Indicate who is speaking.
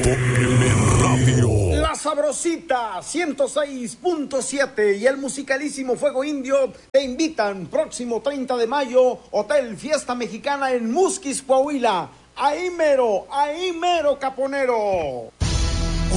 Speaker 1: Radio.
Speaker 2: La Sabrosita 106.7 y el musicalísimo Fuego Indio te invitan próximo 30 de mayo, Hotel Fiesta Mexicana en Musquis, Coahuila. Ahí mero, Caponero.